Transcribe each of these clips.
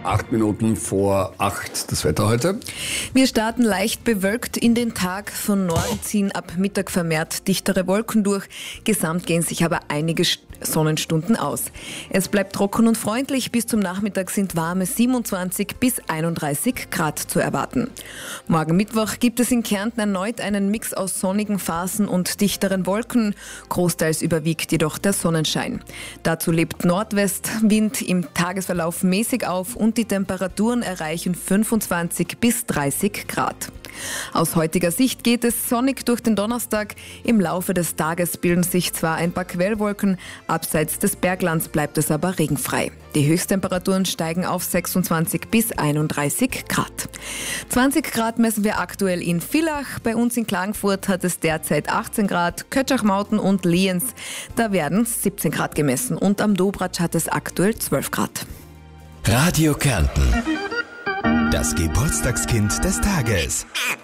8 Minuten vor 8 das Wetter heute. Wir starten leicht bewölkt in den Tag. Von Norden ziehen ab Mittag vermehrt dichtere Wolken durch. Gesamt gehen sich aber einige Sonnenstunden aus. Es bleibt trocken und freundlich. Bis zum Nachmittag sind warme 27 bis 31 Grad zu erwarten. Morgen Mittwoch gibt es in Kärnten erneut einen Mix aus sonnigen Phasen und dichteren Wolken. Großteils überwiegt jedoch der Sonnenschein. Dazu lebt Nordwestwind im Tagesverlauf mäßig auf und die Temperaturen erreichen 25 bis 30 Grad. Aus heutiger Sicht geht es sonnig durch den Donnerstag. Im Laufe des Tages bilden sich zwar ein paar Quellwolken, abseits des Berglands bleibt es aber regenfrei. Die Höchsttemperaturen steigen auf 26 bis 31 Grad. 20 Grad messen wir aktuell in Villach. Bei uns in Klagenfurt hat es derzeit 18 Grad, Kötschachmauten und Lienz, da werden 17 Grad gemessen und am Dobratsch hat es aktuell 12 Grad. Radio Kärnten. Das Geburtstagskind des Tages.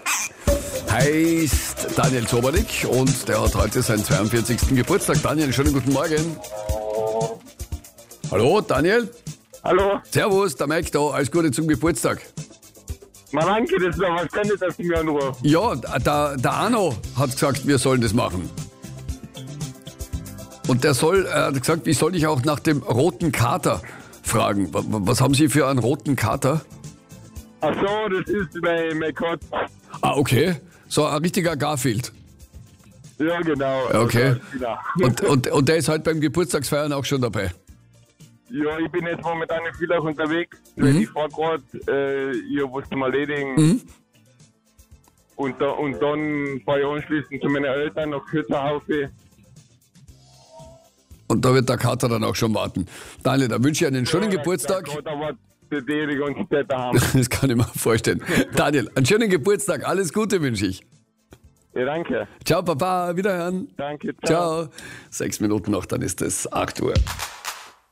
Heißt Daniel Zoberlik und der hat heute seinen 42. Geburtstag. Daniel, schönen guten Morgen. Hallo, Daniel. Hallo, Servus, der Mike da. Alles Gute zum Geburtstag. Maranke, das wäre wahrscheinlich, dass du mich anrufst. Ja, der Arno hat gesagt, wir sollen das machen. Und der hat gesagt, ich soll dich auch nach dem roten Kater fragen. Was haben Sie für einen roten Kater? Ach so, das ist mein Katz. Ah, okay. So ein richtiger Garfield. Ja, genau. Okay. Ja. Und der ist halt beim Geburtstagsfeiern auch schon dabei. Ja, ich bin jetzt momentan in Villach unterwegs. Ich fahre gerade, ich habe was zum Erledigen. Und dann fahre ich anschließend zu meinen Eltern nach Kürzerhaufe. Und da wird der Kater dann auch schon warten. Daniel, da wünsche ich einen schönen Geburtstag. Die ganze Zeit daheim. Das kann ich mir vorstellen. Daniel, einen schönen Geburtstag. Alles Gute wünsche ich. Ja, danke. Ciao, Papa. Wiederhören. Danke, ciao. Ciao. 6 Minuten noch, dann ist es 8 Uhr.